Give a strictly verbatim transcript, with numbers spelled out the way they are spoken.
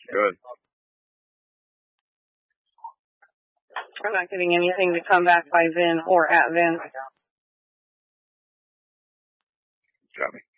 Good. I'm not getting anything to come back by Vin or at Vin. Got me.